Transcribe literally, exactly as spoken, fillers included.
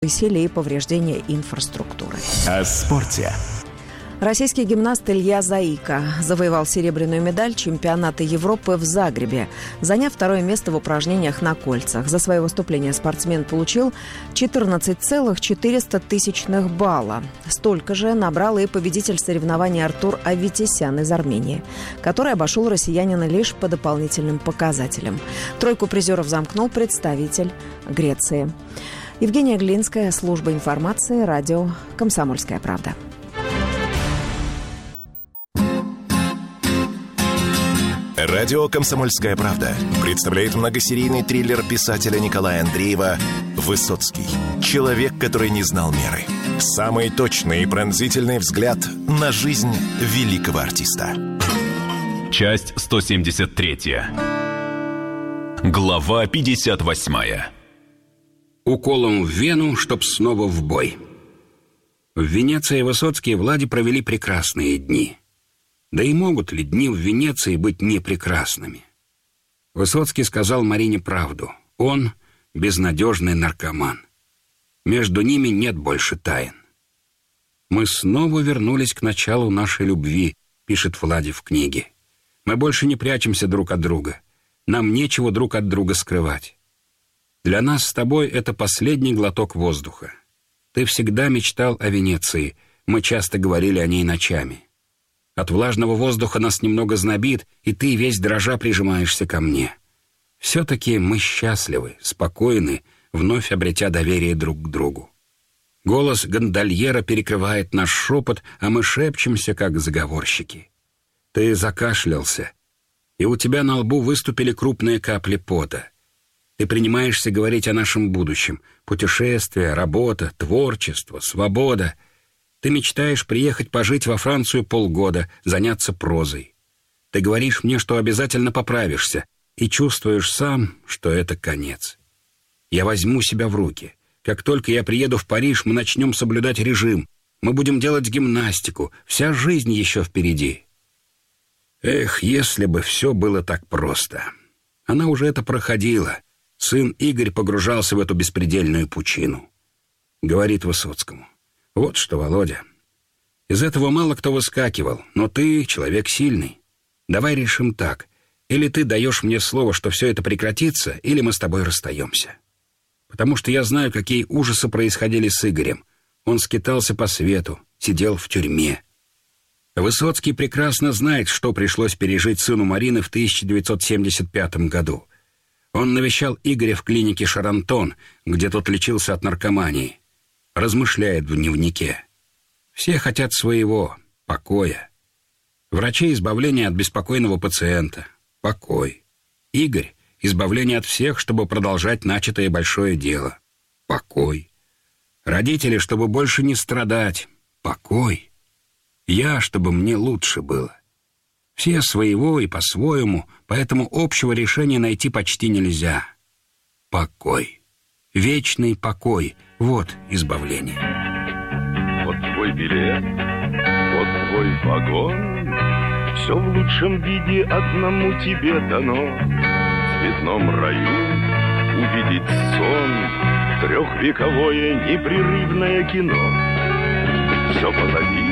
силе и повреждения инфраструктуры. О спорте. Российский гимнаст Илья Заика завоевал серебряную медаль чемпионата Европы в Загребе, заняв второе место в упражнениях на кольцах. За свое выступление спортсмен получил четырнадцать целых четыреста тысячных балла. Столько же набрал и победитель соревнований Артур Аветисян из Армении, который обошел россиянина лишь по дополнительным показателям. Тройку призеров замкнул представитель Греции. Евгения Глинская, служба информации, радио «Комсомольская правда». Радио «Комсомольская правда» представляет многосерийный триллер писателя Николая Андреева «Высоцкий. Человек, который не знал меры». Самый точный и пронзительный взгляд на жизнь великого артиста. Часть сто семьдесят третья. Глава пятьдесят восьмая. Уколом в вену, чтоб снова в бой. В Венеции Высоцкий и Влади провели прекрасные дни. Да и могут ли дни в Венеции быть непрекрасными? Высоцкий сказал Марине правду. Он — безнадежный наркоман. Между ними нет больше тайн. «Мы снова вернулись к началу нашей любви», — пишет Влади в книге. «Мы больше не прячемся друг от друга. Нам нечего друг от друга скрывать. Для нас с тобой это последний глоток воздуха. Ты всегда мечтал о Венеции, мы часто говорили о ней ночами. От влажного воздуха нас немного знобит, и ты весь дрожа прижимаешься ко мне. Все-таки мы счастливы, спокойны, вновь обретя доверие друг к другу. Голос гондольера перекрывает наш шепот, а мы шепчемся, как заговорщики. Ты закашлялся, и у тебя на лбу выступили крупные капли пота. Ты принимаешься говорить о нашем будущем. Путешествия, работа, творчество, свобода. Ты мечтаешь приехать пожить во Францию полгода, заняться прозой. Ты говоришь мне, что обязательно поправишься, и чувствуешь сам, что это конец. Я возьму себя в руки. Как только я приеду в Париж, мы начнем соблюдать режим. Мы будем делать гимнастику. Вся жизнь еще впереди. Эх, если бы все было так просто. Она уже это проходила. Сын Игорь погружался в эту беспредельную пучину. Говорит Высоцкому. Вот что, Володя, из этого мало кто выскакивал, но ты человек сильный. Давай решим так. Или ты даешь мне слово, что все это прекратится, или мы с тобой расстаемся. Потому что я знаю, какие ужасы происходили с Игорем. Он скитался по свету, сидел в тюрьме. Высоцкий прекрасно знает, что пришлось пережить сыну Марины в тысяча девятьсот семьдесят пятом году. Он навещал Игоря в клинике «Шарантон», где тот лечился от наркомании. Размышляет в дневнике. Все хотят своего, покоя. Врачи — избавления от беспокойного пациента, покой. Игорь — избавление от всех, чтобы продолжать начатое большое дело, покой. Родители, чтобы больше не страдать, покой. Я, чтобы мне лучше было. Все своего и по-своему, поэтому общего решения найти почти нельзя. Покой. Вечный покой. Вот избавление. Вот твой билет, вот твой вагон. Все в лучшем виде одному тебе дано. В цветном раю увидеть сон. Трехвековое непрерывное кино. Все позади.